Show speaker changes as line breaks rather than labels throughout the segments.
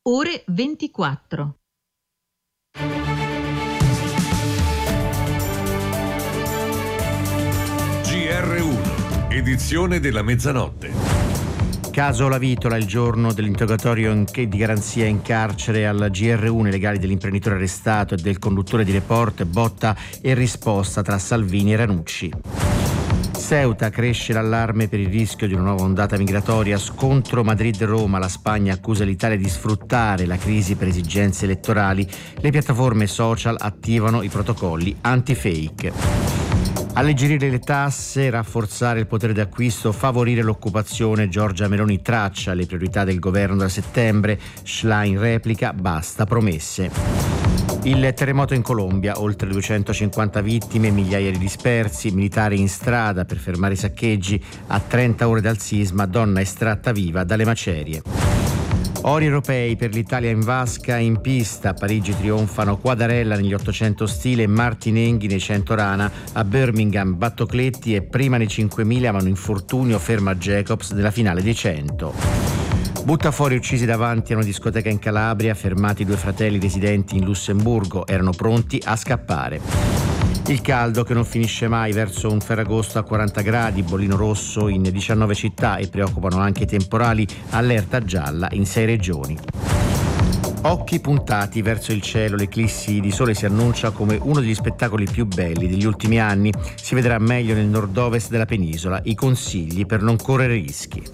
ore 24.
GR1, edizione della mezzanotte.
Caso Lavitola, il giorno dell'interrogatorio di garanzia in carcere al GR1, i legali dell'imprenditore arrestato e del conduttore di Report, botta e risposta tra Salvini e Ranucci. Ceuta, cresce l'allarme per il rischio di una nuova ondata migratoria, scontro Madrid-Roma, la Spagna accusa l'Italia di sfruttare la crisi per esigenze elettorali, le piattaforme social attivano i protocolli anti-fake. Alleggerire le tasse, rafforzare il potere d'acquisto, favorire l'occupazione. Giorgia Meloni traccia le priorità del governo da settembre. Schlein replica, basta promesse. Il terremoto in Colombia, oltre 250 vittime, migliaia di dispersi, militari in strada per fermare i saccheggi. A 30 ore dal sisma, donna estratta viva dalle macerie. Ori europei per l'Italia in vasca, in pista. A Parigi trionfano Quadarella negli 800 stile e Martinenghi nei 100 rana. A Birmingham Battocletti e prima nei 5000 ma un infortunio ferma Jacobs nella finale dei 100. Butta fuori uccisi davanti a una discoteca in Calabria, fermati 2 fratelli residenti in Lussemburgo, erano pronti a scappare. Il caldo che non finisce mai verso un Ferragosto a 40 gradi, bollino rosso in 19 città e preoccupano anche i temporali, allerta gialla in 6 regioni. Occhi puntati verso il cielo, l'eclissi di sole si annuncia come uno degli spettacoli più belli degli ultimi anni, si vedrà meglio nel nord-ovest della penisola, i consigli per non correre rischi.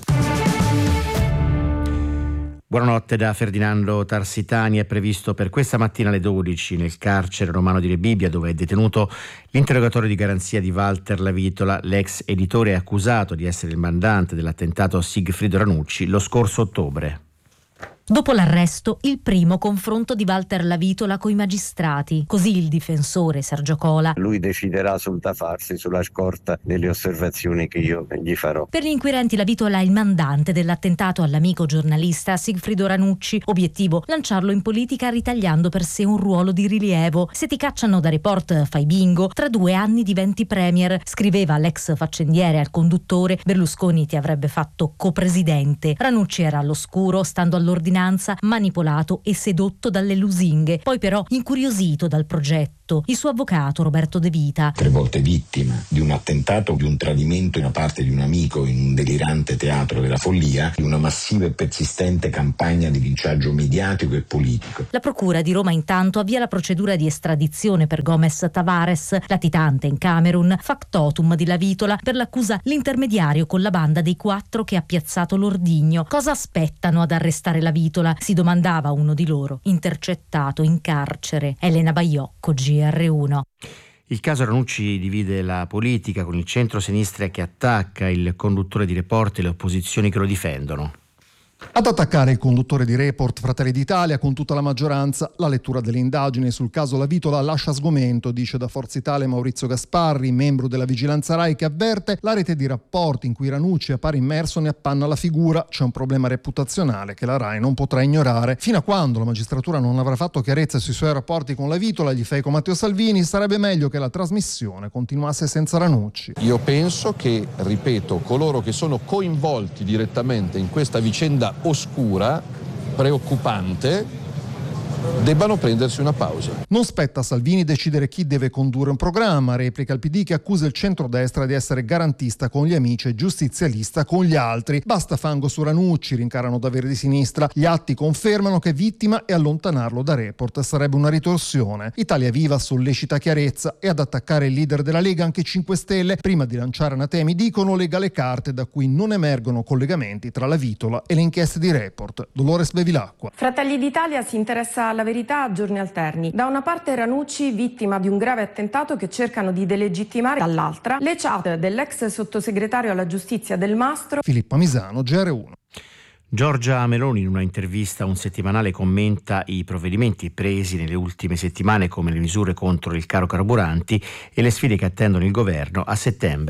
Buonanotte da Ferdinando Tarsitani. È previsto per questa mattina alle 12 nel carcere romano di Rebibbia, dove è detenuto, l'interrogatorio di garanzia di Walter Lavitola, l'ex editore accusato di essere il mandante dell'attentato a Sigfrido Ranucci lo scorso ottobre.
Dopo l'arresto, il primo confronto di Walter Lavitola coi magistrati. Così il difensore Sergio Cola.
Lui deciderà sul da farsi sulla scorta delle osservazioni che io gli farò.
Per gli inquirenti Lavitola è il mandante dell'attentato all'amico giornalista Sigfrido Ranucci. Obiettivo: lanciarlo in politica ritagliando per sé un ruolo di rilievo. Se ti cacciano da Report fai bingo, tra 2 anni diventi premier. Scriveva l'ex faccendiere al conduttore, Berlusconi ti avrebbe fatto copresidente. Ranucci era all'oscuro, stando all'ordinanza, manipolato e sedotto dalle lusinghe, poi però incuriosito dal progetto. Il suo avvocato Roberto De Vita.
3 volte vittima di un attentato, di un tradimento da parte di un amico in un delirante teatro della follia, di una massiva e persistente campagna di linciaggio mediatico e politico.
La procura di Roma intanto avvia la procedura di estradizione per Gomez Tavares, latitante in Camerun, factotum di Lavitola, per l'accusa l'intermediario con la banda dei 4 che ha piazzato l'ordigno. Cosa aspettano ad arrestare Lavitola? Si domandava uno di loro, intercettato in carcere. Elena Baiocco, GR1.
Il caso Ranucci divide la politica, con il centro-sinistra che attacca il conduttore di Report e le opposizioni che lo difendono.
Ad attaccare il conduttore di Report Fratelli d'Italia con tutta la maggioranza. La lettura delle indagini sul caso Lavitola lascia sgomento, dice da Forza Italia Maurizio Gasparri, membro della Vigilanza Rai, che avverte: la rete di rapporti in cui Ranucci appare immerso ne appanna la figura. C'è un problema reputazionale che la Rai non potrà ignorare. Fino a quando la magistratura non avrà fatto chiarezza sui suoi rapporti con Lavitola, gli fai con Matteo Salvini, sarebbe meglio che la trasmissione continuasse senza Ranucci.
Io penso che, ripeto, coloro che sono coinvolti direttamente in questa vicenda oscura, preoccupante, debbano prendersi una pausa.
Non spetta a Salvini decidere chi deve condurre un programma, replica il PD che accusa il centrodestra di essere garantista con gli amici e giustizialista con gli altri. Basta fango su Ranucci, rincarano da Verdi Sinistra. Gli atti confermano che è vittima e allontanarlo da Report sarebbe una ritorsione. Italia Viva sollecita chiarezza e ad attaccare il leader della Lega anche 5 Stelle. Prima di lanciare anatemi dicono lega le carte da cui non emergono collegamenti tra Lavitola e le inchieste di Report. Dolores Bevilacqua.
Fratelli d'Italia si interessa alla verità a giorni alterni. Da una parte Ranucci, vittima di un grave attentato che cercano di delegittimare, dall'altra le chat dell'ex sottosegretario alla giustizia Del Mastro.
Filippa Misano, GR1.
Giorgia Meloni in una intervista a un settimanale commenta i provvedimenti presi nelle ultime settimane come le misure contro il caro carburanti e le sfide che attendono il governo a settembre.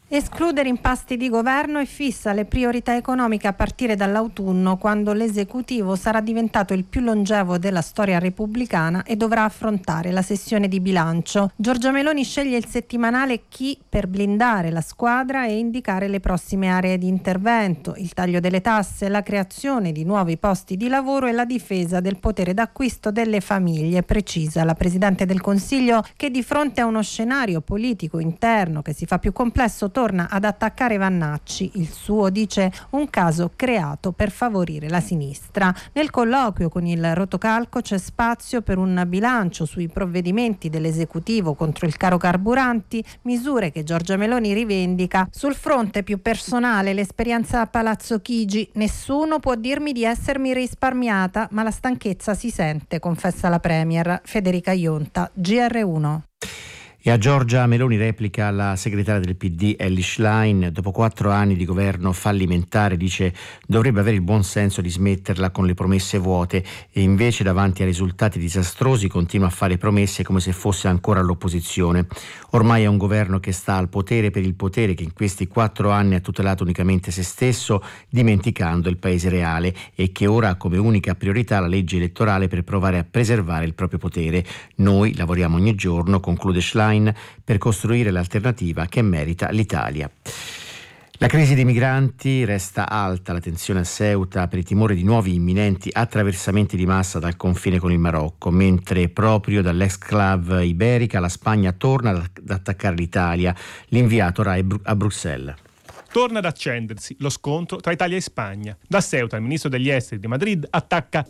Escludere impasti di governo e fissa le priorità economiche a partire dall'autunno, quando l'esecutivo sarà diventato il più longevo della storia repubblicana e dovrà affrontare la sessione di bilancio. Giorgia Meloni sceglie il settimanale Chi per blindare la squadra e indicare le prossime aree di intervento, il taglio delle tasse, la creazione di nuovi posti di lavoro e la difesa del potere d'acquisto delle famiglie, precisa la Presidente del Consiglio, che di fronte a uno scenario politico interno che si fa più complesso torna ad attaccare Vannacci. Il suo, dice, un caso creato per favorire la sinistra. Nel colloquio con il rotocalco c'è spazio per un bilancio sui provvedimenti dell'esecutivo contro il caro carburanti, misure che Giorgia Meloni rivendica. Sul fronte più personale, l'esperienza a Palazzo Chigi: nessuno può dirmi di essermi risparmiata, ma la stanchezza si sente, confessa la Premier. Federica Ionta, GR1.
E a Giorgia Meloni replica la segretaria del PD Elly Schlein: dopo 4 anni di governo fallimentare, dice, dovrebbe avere il buon senso di smetterla con le promesse vuote, e invece davanti a risultati disastrosi continua a fare promesse come se fosse ancora all'opposizione. Ormai è un governo che sta al potere per il potere, che in questi 4 anni ha tutelato unicamente se stesso, dimenticando il paese reale, e che ora ha come unica priorità la legge elettorale per provare a preservare il proprio potere. Noi lavoriamo ogni giorno, conclude Schlein, per costruire l'alternativa che merita l'Italia. La crisi dei migranti, resta alta la tensione a Ceuta per il timore di nuovi imminenti attraversamenti di massa dal confine con il Marocco, mentre proprio dall'exclave iberica la Spagna torna ad attaccare l'Italia. L'inviato RAI a Bruxelles.
Torna ad accendersi lo scontro tra Italia e Spagna. Da Ceuta il ministro degli esteri di Madrid attacca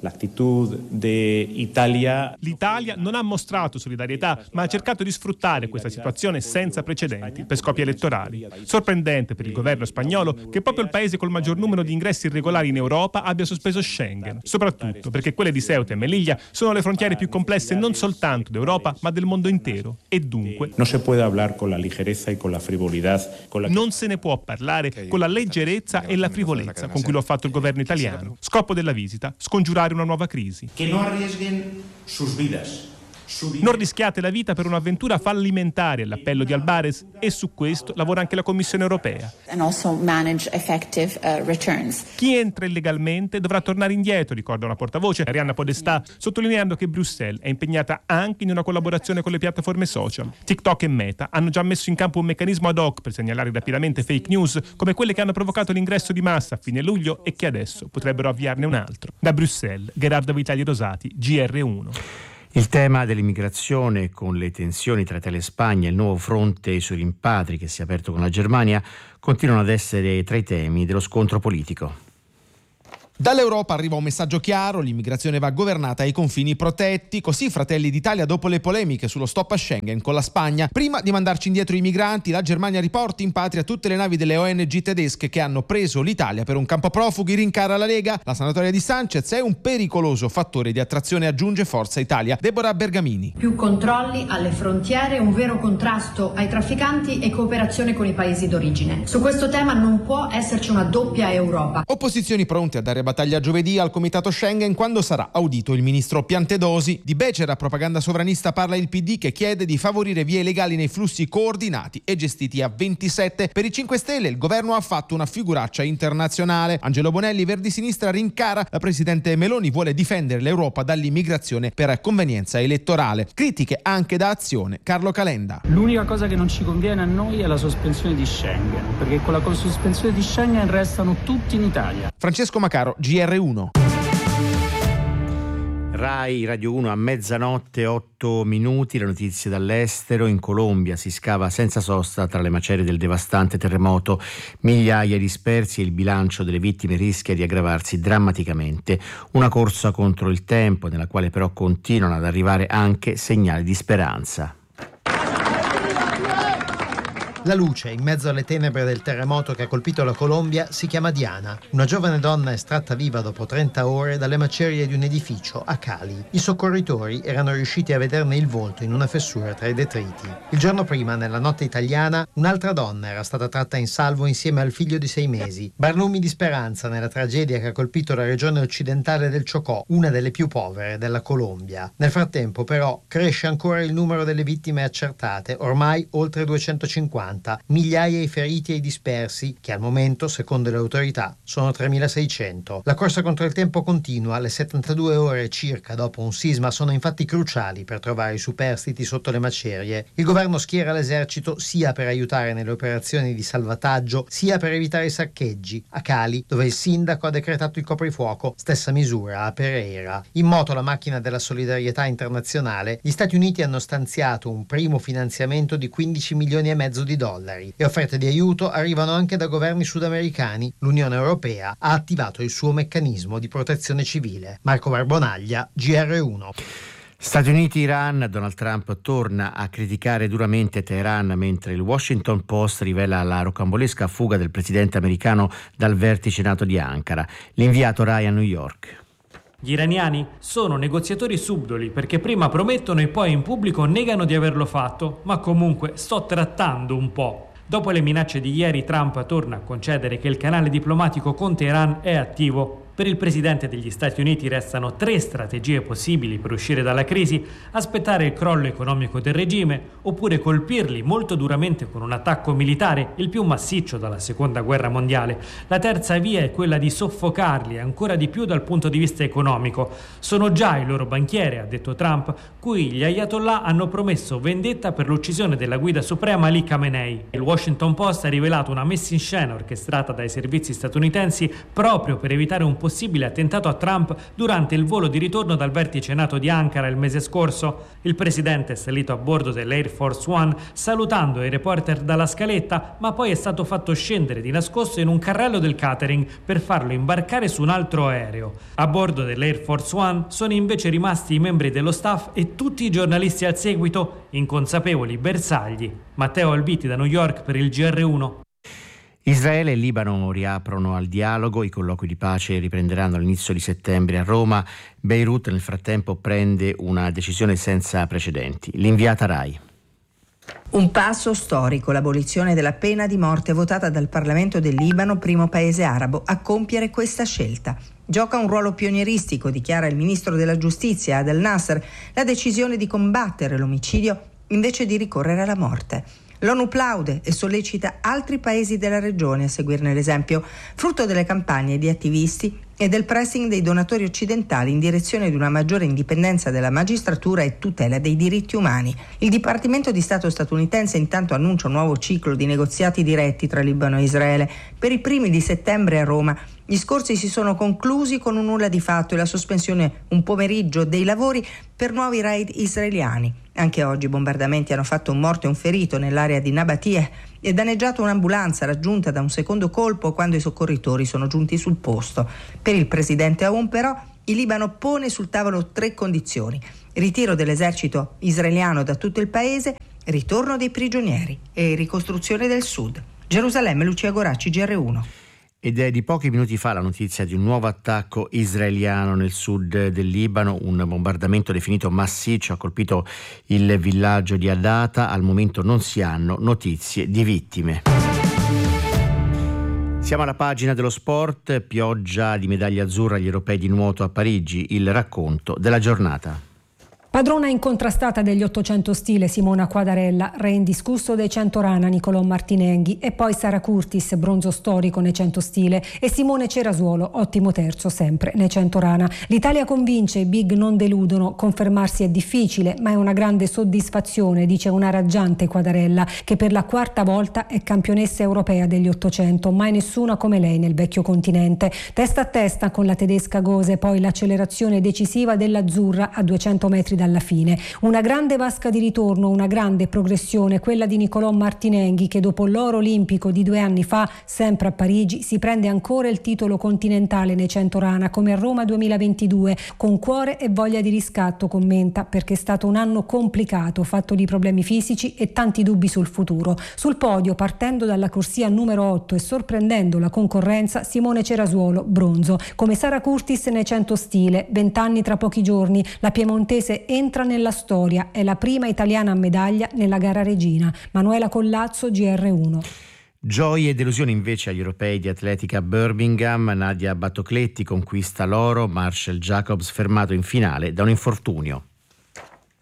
l'Italia non ha mostrato solidarietà, ma ha cercato di sfruttare questa situazione senza precedenti per scopi elettorali. Sorprendente per il governo spagnolo che proprio il paese col maggior numero di ingressi irregolari in Europa abbia sospeso Schengen, soprattutto perché quelle di Ceuta e Melilla sono le frontiere più complesse non soltanto d'Europa ma del mondo intero, e dunque non se ne può parlare con la leggerezza e la frivolezza con cui lo ha fatto il governo italiano. Scopo della visita: scongiurare una nuova crisi. Che non arriesguen sus vidas. Non rischiate la vita per un'avventura fallimentare, l'appello di Albares, e su questo lavora anche la Commissione europea. Chi entra illegalmente dovrà tornare indietro, ricorda una portavoce, Arianna Podestà, sottolineando che Bruxelles è impegnata anche in una collaborazione con le piattaforme social. TikTok e Meta hanno già messo in campo un meccanismo ad hoc per segnalare rapidamente fake news come quelle che hanno provocato l'ingresso di massa a fine luglio e che adesso potrebbero avviarne un altro. Da Bruxelles, Gerardo Vitali Rosati, GR1.
Il tema dell'immigrazione, con le tensioni tra Italia e Spagna e il nuovo fronte sui rimpatri che si è aperto con la Germania, continuano ad essere tra i temi dello scontro politico.
Dall'Europa arriva un messaggio chiaro: l'immigrazione va governata ai confini protetti. Così Fratelli d'Italia, dopo le polemiche sullo stop a Schengen con la Spagna. Prima di mandarci indietro i migranti, la Germania riporti in patria tutte le navi delle ONG tedesche che hanno preso l'Italia per un campo profughi, rincara la Lega. La sanatoria di Sanchez è un pericoloso fattore di attrazione, aggiunge Forza Italia. Deborah Bergamini.
Più controlli alle frontiere, un vero contrasto ai trafficanti e cooperazione con i paesi d'origine. Su questo tema non può esserci una doppia Europa.
Opposizioni pronte a dare battaglia giovedì al Comitato Schengen quando sarà audito il ministro Piantedosi. Di becera propaganda sovranista parla il PD, che chiede di favorire vie legali nei flussi coordinati e gestiti a 27. Per i 5 Stelle il governo ha fatto una figuraccia internazionale. Angelo Bonelli, Verdi Sinistra, rincara. La presidente Meloni vuole difendere l'Europa dall'immigrazione per convenienza elettorale. Critiche anche da Azione. Carlo Calenda.
L'unica cosa che non ci conviene a noi è la sospensione di Schengen, perché con la sospensione di Schengen restano tutti in Italia.
Francesco Macaro, GR1.
RAI Radio 1 a mezzanotte 8 minuti, le notizie dall'estero. In Colombia si scava senza sosta tra le macerie del devastante terremoto, migliaia di dispersi e il bilancio delle vittime rischia di aggravarsi drammaticamente. Una corsa contro il tempo nella quale però continuano ad arrivare anche segnali di speranza.
La luce in mezzo alle tenebre del terremoto che ha colpito la Colombia si chiama Diana, una giovane donna estratta viva dopo 30 ore dalle macerie di un edificio a Cali. I soccorritori erano riusciti a vederne il volto in una fessura tra i detriti. Il giorno prima, nella notte italiana, un'altra donna era stata tratta in salvo insieme al figlio di 6 mesi. Barlumi di speranza nella tragedia che ha colpito la regione occidentale del Chocó, una delle più povere della Colombia. Nel frattempo, però, cresce ancora il numero delle vittime accertate, ormai oltre 250. 150, migliaia i feriti e i dispersi, che al momento, secondo le autorità, sono 3.600. La corsa contro il tempo continua, le 72 ore circa dopo un sisma sono infatti cruciali per trovare i superstiti sotto le macerie. Il governo schiera l'esercito sia per aiutare nelle operazioni di salvataggio, sia per evitare i saccheggi. A Cali, dove il sindaco ha decretato il coprifuoco, stessa misura a Pereira. In moto la macchina della solidarietà internazionale, gli Stati Uniti hanno stanziato un primo finanziamento di 15 milioni e mezzo di dollari e offerte di aiuto arrivano anche da governi sudamericani. L'Unione Europea ha attivato il suo meccanismo di protezione civile. Marco Barbonaglia, GR1.
Stati Uniti-Iran, Donald Trump torna a criticare duramente Teheran, mentre il Washington Post rivela la rocambolesca fuga del presidente americano dal vertice NATO di Ankara. L'inviato Rai a New York.
Gli iraniani sono negoziatori subdoli perché prima promettono e poi in pubblico negano di averlo fatto, ma comunque sto trattando un po'. Dopo le minacce di ieri, Trump torna a concedere che il canale diplomatico con Teheran è attivo. Per il presidente degli Stati Uniti restano 3 strategie possibili per uscire dalla crisi: aspettare il crollo economico del regime, oppure colpirli molto duramente con un attacco militare, il più massiccio dalla seconda guerra mondiale. La terza via è quella di soffocarli ancora di più dal punto di vista economico. Sono già il loro banchiere, ha detto Trump, cui gli ayatollah hanno promesso vendetta per l'uccisione della guida suprema Ali Khamenei. Il Washington Post ha rivelato una messa in scena orchestrata dai servizi statunitensi proprio per evitare un possibile attentato a Trump durante il volo di ritorno dal vertice NATO di Ankara il mese scorso. Il presidente è salito a bordo dell'Air Force One salutando i reporter dalla scaletta, ma poi è stato fatto scendere di nascosto in un carrello del catering per farlo imbarcare su un altro aereo. A bordo dell'Air Force One sono invece rimasti i membri dello staff e tutti i giornalisti al seguito, inconsapevoli bersagli. Matteo Albiti da New York per il GR1.
Israele e Libano riaprono al dialogo, i colloqui di pace riprenderanno all'inizio di settembre a Roma. Beirut nel frattempo prende una decisione senza precedenti. L'inviata Rai.
Un passo storico, l'abolizione della pena di morte votata dal Parlamento del Libano, primo paese arabo a compiere questa scelta. Gioca un ruolo pionieristico, dichiara il ministro della giustizia Adel Nasser, la decisione di combattere l'omicidio invece di ricorrere alla morte. L'ONU plaude e sollecita altri paesi della regione a seguirne l'esempio, frutto delle campagne di attivisti e del pressing dei donatori occidentali in direzione di una maggiore indipendenza della magistratura e tutela dei diritti umani. Il Dipartimento di Stato statunitense intanto annuncia un nuovo ciclo di negoziati diretti tra Libano e Israele per i primi di settembre a Roma. Gli scorsi si sono conclusi con un nulla di fatto e la sospensione un pomeriggio dei lavori per nuovi raid israeliani. Anche oggi bombardamenti hanno fatto un morto e un ferito nell'area di Nabatie e danneggiato un'ambulanza raggiunta da un secondo colpo quando i soccorritori sono giunti sul posto. Per il presidente Aoun però il Libano pone sul tavolo 3 condizioni: ritiro dell'esercito israeliano da tutto il paese, ritorno dei prigionieri e ricostruzione del sud. Gerusalemme, Lucia Goracci, GR1.
Ed è di pochi minuti fa la notizia di un nuovo attacco israeliano nel sud del Libano. Un bombardamento definito massiccio ha colpito il villaggio di Adata. Al momento non si hanno notizie di vittime. Siamo alla pagina dello sport. Pioggia di medaglia azzurra agli europei di nuoto a Parigi. Il racconto della giornata.
Padrona incontrastata degli 800 stile Simona Quadarella, re indiscusso dei 100 rana Nicolò Martinenghi e poi Sara Curtis, bronzo storico nei 100 stile, e Simone Cerasuolo, ottimo terzo sempre nei 100 rana. L'Italia convince, i big non deludono, confermarsi è difficile ma è una grande soddisfazione, dice una raggiante Quadarella che per la 4ª volta è campionessa europea degli 800, mai nessuna come lei nel vecchio continente. Testa a testa con la tedesca Gose, poi l'accelerazione decisiva dell'azzurra a 200 metri dalla fine. Una grande vasca di ritorno, una grande progressione, quella di Nicolò Martinenghi che dopo l'oro olimpico di 2 anni fa, sempre a Parigi, si prende ancora il titolo continentale nei 100 rana come a Roma 2022, con cuore e voglia di riscatto, commenta, perché è stato un anno complicato, fatto di problemi fisici e tanti dubbi sul futuro. Sul podio, partendo dalla corsia numero 8 e sorprendendo la concorrenza, Simone Cerasuolo, bronzo, come Sara Curtis nei 100 stile, 20 anni tra pochi giorni, la piemontese entra nella storia, è la prima italiana a medaglia nella gara regina. Manuela Collazzo, GR1.
Gioie e delusioni invece agli europei di atletica a Birmingham. Nadia Battocletti conquista l'oro, Marshall Jacobs fermato in finale da un infortunio.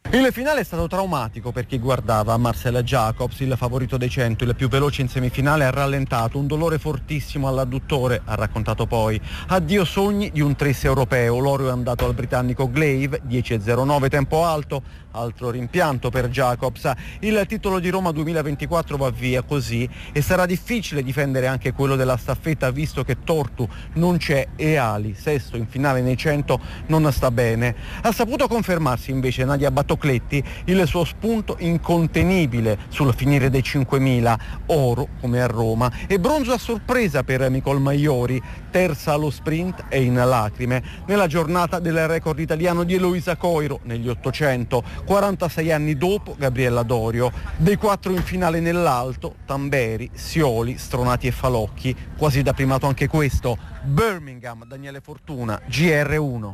Il finale è stato traumatico per chi guardava. Marcella Jacobs, il favorito dei 100, il più veloce in semifinale, ha rallentato, un dolore fortissimo all'adduttore, ha raccontato poi. Addio sogni di un tris europeo, l'oro è andato al britannico Glaive, 10.09 tempo alto, altro rimpianto per Jacobs. Il titolo di Roma 2024 va via così e sarà difficile difendere anche quello della staffetta visto che Tortu non c'è e Ali, sesto in finale nei 100, non sta bene. Ha saputo confermarsi invece Nadia Battocletti, il suo spunto incontenibile sul finire dei 5.000, oro come a Roma e bronzo a sorpresa per Nicole Maiori, terza allo sprint e in lacrime nella giornata del record italiano di Eloisa Coiro negli 800, 46 anni dopo Gabriella Dorio. Dei 4 in finale nell'alto, Tamberi, Sioli, Stronati e Falocchi, quasi da primato anche questo. Birmingham, Daniele Fortuna, GR1.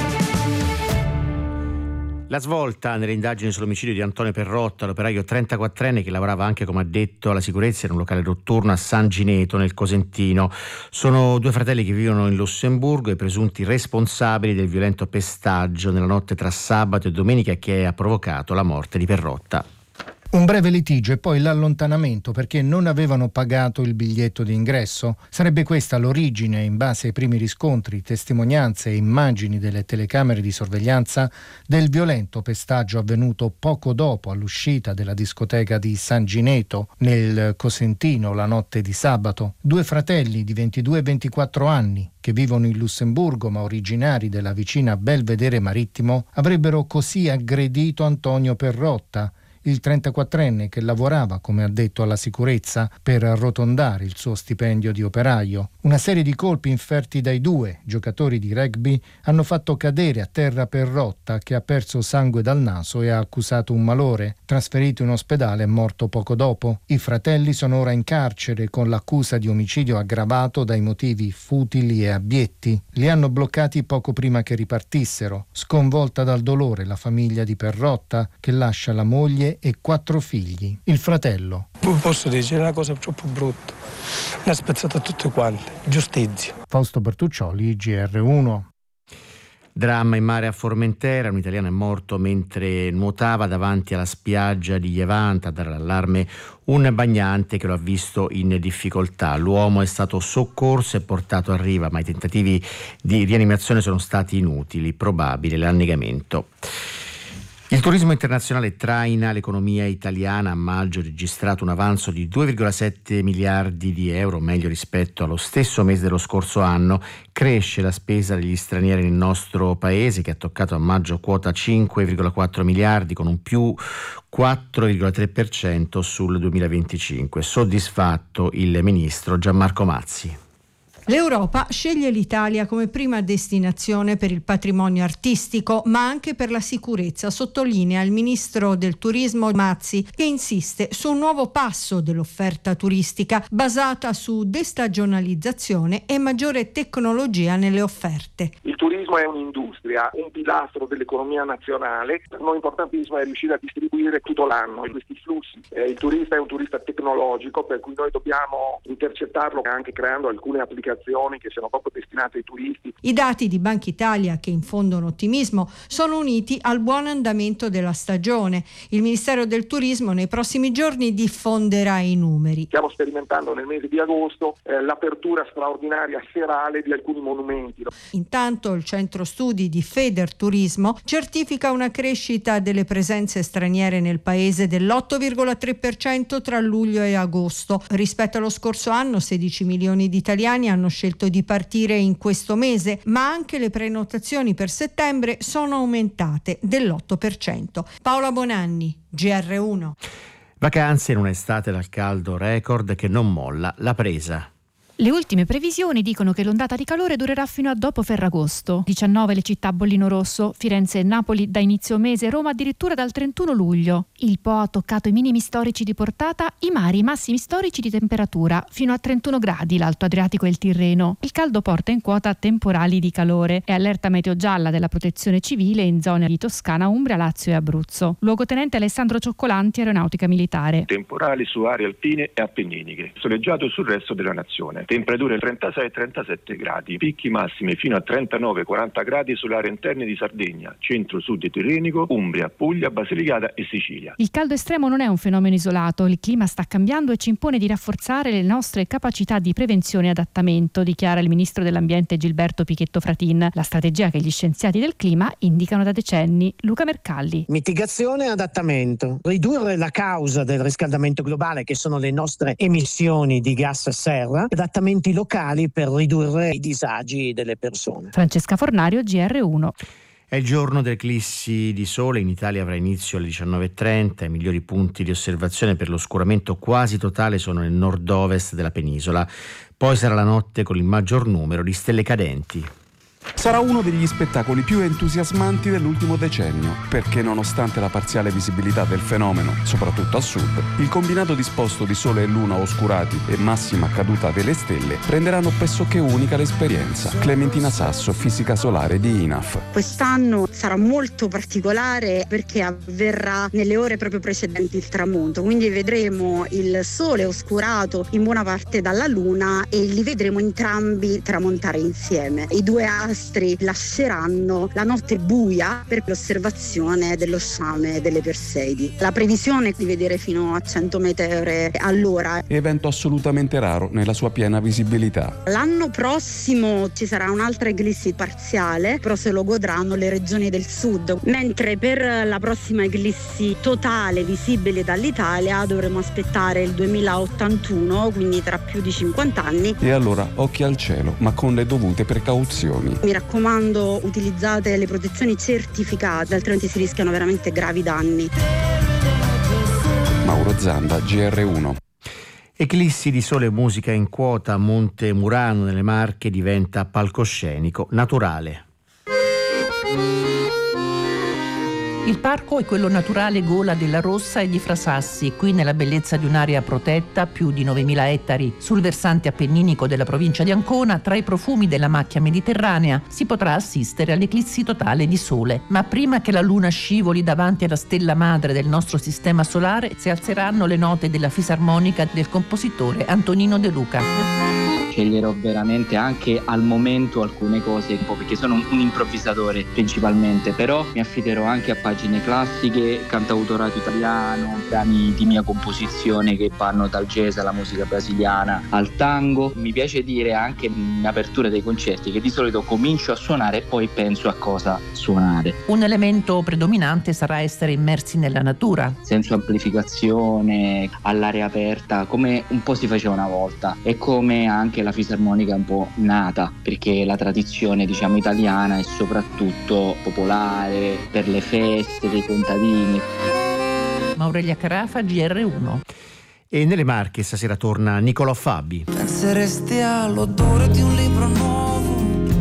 La svolta nelle indagini sull'omicidio di Antonio Perrotta, l'operaio 34enne che lavorava anche come addetto alla sicurezza in un locale notturno a San Gineto nel Cosentino. Sono 2 fratelli che vivono in Lussemburgo e presunti responsabili del violento pestaggio nella notte tra sabato e domenica che ha provocato la morte di Perrotta.
Un breve litigio e poi l'allontanamento perché non avevano pagato il biglietto di ingresso. Sarebbe questa l'origine, in base ai primi riscontri, testimonianze e immagini delle telecamere di sorveglianza, del violento pestaggio avvenuto poco dopo all'uscita della discoteca di San Gineto, nel Cosentino, la notte di sabato. 2 fratelli di 22 e 24 anni, che vivono in Lussemburgo ma originari della vicina Belvedere Marittimo, avrebbero così aggredito Antonio Perrotta, il 34enne che lavorava come addetto alla sicurezza per arrotondare il suo stipendio di operaio. Una serie di colpi inferti dai 2 giocatori di rugby hanno fatto cadere a terra Perrotta, che ha perso sangue dal naso e ha accusato un malore. Trasferito in ospedale, è morto poco dopo. I fratelli sono ora in carcere con l'accusa di omicidio aggravato dai motivi futili e abietti. Li hanno bloccati poco prima che ripartissero. Sconvolta dal dolore la famiglia di Perrotta, che lascia la moglie e 4 figli. Il fratello:
posso dire una cosa troppo brutta, mi ha spezzato tutte quante, giustizia.
Fausto Bertuccioli, GR1.
Dramma in mare a Formentera, un italiano è morto mentre nuotava davanti alla spiaggia di Levante. A dare l'allarme un bagnante che lo ha visto in difficoltà. L'uomo è stato soccorso e portato a riva, ma i tentativi di rianimazione sono stati inutili, probabile l'annegamento. Il turismo internazionale traina l'economia italiana. A maggio ha registrato un avanzo di 2,7 miliardi di euro, meglio rispetto allo stesso mese dello scorso anno. Cresce la spesa degli stranieri nel nostro paese, che ha toccato a maggio quota 5,4 miliardi, con un più 4,3% sul 2025. Soddisfatto il ministro Gianmarco Mazzi.
L'Europa sceglie l'Italia come prima destinazione per il patrimonio artistico, ma anche per la sicurezza, sottolinea il ministro del turismo Mazzi, che insiste su un nuovo passo dell'offerta turistica basata su destagionalizzazione e maggiore tecnologia nelle offerte.
Il turismo è un'industria, un pilastro dell'economia nazionale. Per noi importantissimo è riuscire a distribuire tutto l'anno questi flussi. Il turista è un turista tecnologico, per cui noi dobbiamo intercettarlo anche creando alcune applicazioni che siano proprio destinate ai turisti.
I dati di Banca Italia, che infondono ottimismo, sono uniti al buon andamento della stagione. Il Ministero del Turismo nei prossimi giorni diffonderà i numeri.
Stiamo sperimentando nel mese di agosto l'apertura straordinaria serale di alcuni monumenti.
Intanto il centro studi di Federturismo certifica una crescita delle presenze straniere nel paese dell'8,3% tra luglio e agosto. Rispetto allo scorso anno 16 milioni di italiani hanno scelto di partire in questo mese, ma anche le prenotazioni per settembre sono aumentate dell'8%. Paola Bonanni, GR1.
Vacanze in un'estate dal caldo record che non molla la presa.
Le ultime previsioni dicono che l'ondata di calore durerà fino a dopo Ferragosto. 19 le città a bollino rosso, Firenze e Napoli da inizio mese, Roma addirittura dal 31 luglio. Il Po ha toccato i minimi storici di portata, i mari i massimi storici di temperatura, fino a 31 gradi l'Alto Adriatico e il Tirreno. Il caldo porta in quota temporali di calore. È allerta meteo gialla della Protezione Civile in zone di Toscana, Umbria, Lazio e Abruzzo. Luogotenente Alessandro Cioccolanti, Aeronautica Militare.
Temporali su aree alpine e appenniniche, soleggiato sul resto della nazione.
temperature 36-37 gradi, picchi massimi fino a 39-40 gradi sulle aree interne di Sardegna, centro-sud tirrenico, Umbria, Puglia, Basilicata e Sicilia.
Il caldo estremo non è un fenomeno isolato, il clima sta cambiando e ci impone di rafforzare le nostre capacità di prevenzione e adattamento, dichiara il ministro dell'ambiente Gilberto Pichetto Fratin, la strategia che gli scienziati del clima indicano da decenni. Luca Mercalli.
Mitigazione e adattamento, ridurre la causa del riscaldamento globale che sono le nostre emissioni di gas serra, adattamenti locali per ridurre i disagi delle persone.
Francesca Fornario, GR1.
È il giorno dell'eclissi di sole, in Italia avrà inizio alle 19.30, i migliori punti di osservazione per l'oscuramento quasi totale sono nel nord-ovest della penisola, poi sarà la notte con il maggior numero di stelle cadenti.
Sarà uno degli spettacoli più entusiasmanti dell'ultimo decennio, perché nonostante la parziale visibilità del fenomeno, soprattutto a sud, il combinato disposto di sole e luna oscurati e massima caduta delle stelle renderanno pressoché unica l'esperienza. Clementina Sasso, fisica solare di INAF.
Quest'anno sarà molto particolare perché avverrà nelle ore proprio precedenti il tramonto, quindi vedremo il sole oscurato in buona parte dalla luna e li vedremo entrambi tramontare insieme. I due astri lasceranno la notte buia per l'osservazione dello sciame delle Perseidi. La previsione è di vedere fino a 100 meteore all'ora.
Evento assolutamente raro nella sua piena visibilità.
L'anno prossimo ci sarà un'altra eclissi parziale, però se lo godranno le regioni del sud, mentre per la prossima eclissi totale visibile dall'Italia dovremo aspettare il 2081, quindi tra più di 50 anni.
E allora occhi al cielo, ma con le dovute precauzioni.
Mi raccomando, utilizzate le protezioni certificate, altrimenti si rischiano veramente gravi danni.
Mauro Zanda, GR1.
Eclissi di sole e musica in quota a Monte Murano nelle Marche diventa palcoscenico naturale.
Il parco è quello naturale Gola della Rossa e di Frasassi, qui nella bellezza di un'area protetta, più di 9.000 ettari, sul versante appenninico della provincia di Ancona, tra i profumi della macchia mediterranea, si potrà assistere all'eclissi totale di sole. Ma prima che la luna scivoli davanti alla stella madre del nostro sistema solare, si alzeranno le note della fisarmonica del compositore Antonino De Luca.
Sceglierò veramente anche al momento alcune cose, un po' perché sono un improvvisatore principalmente, però mi affiderò anche a pagine classiche, cantautorato italiano, brani di mia composizione che vanno dal jazz alla musica brasiliana al tango. Mi piace dire anche in apertura dei concerti che di solito comincio a suonare e poi penso a cosa suonare.
Un elemento predominante sarà essere immersi nella natura.
Senza amplificazione, all'aria aperta, come un po' si faceva una volta, e come anche la fisarmonica è un po' nata, perché la tradizione italiana è soprattutto popolare, per le feste dei contadini.
Aurelia Carafa, GR1.
E nelle Marche stasera torna Nicolò Fabi.
Penseresti all'odore di un libro nuovo,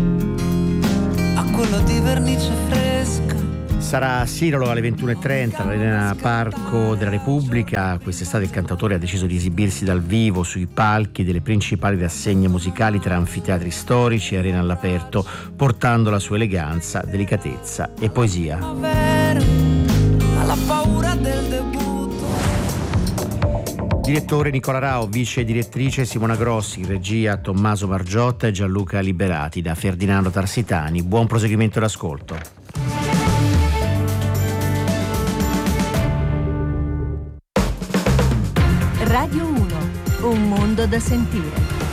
a quello di vernice fresca.
Sarà a Sirolo alle 21.30 all'Arena Parco della Repubblica. Quest'estate il cantautore ha deciso di esibirsi dal vivo sui palchi delle principali rassegne musicali tra anfiteatri storici e arena all'aperto, portando la sua eleganza, delicatezza e poesia.
Alla paura del debutto.
Direttore Nicola Rao, vice direttrice Simona Grossi, regia Tommaso Margiotta e Gianluca Liberati, da Ferdinando Tarsitani. Buon proseguimento d'ascolto.
Radio 1, un mondo da sentire.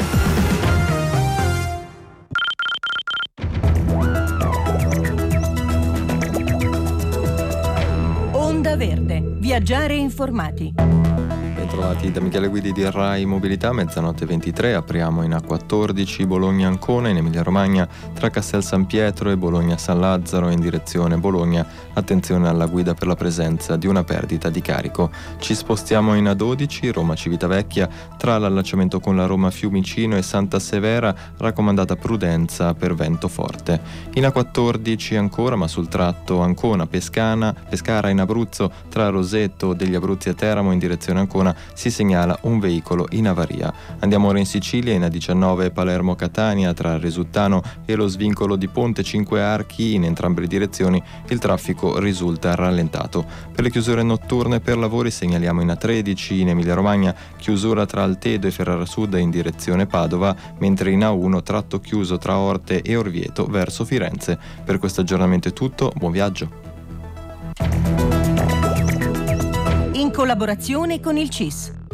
Onda Verde, viaggiare informati.
Bentrovati da Michele Guidi di Rai Mobilità, mezzanotte 23, apriamo in A14 Bologna-Ancona in Emilia-Romagna tra Castel San Pietro e Bologna-San Lazzaro in direzione Bologna. Attenzione alla guida per la presenza di una perdita di carico. Ci spostiamo in A12 Roma-Civitavecchia tra l'allacciamento con la Roma Fiumicino e Santa Severa, raccomandata prudenza per vento forte. In A14 ancora, ma sul tratto Ancona-Pescara in Abruzzo tra Rosetto degli Abruzzi e Teramo in direzione Ancona si segnala un veicolo in avaria. Andiamo ora in Sicilia, in A19 Palermo-Catania, tra Resuttano e lo svincolo di Ponte Cinque Archi, in entrambe le direzioni il traffico risulta rallentato. Per le chiusure notturne per lavori segnaliamo in A13 in Emilia-Romagna chiusura tra Altedo e Ferrara Sud in direzione Padova, mentre in A1 tratto chiuso tra Orte e Orvieto verso Firenze. Per questo aggiornamento è tutto, buon viaggio.
In collaborazione con il CIS.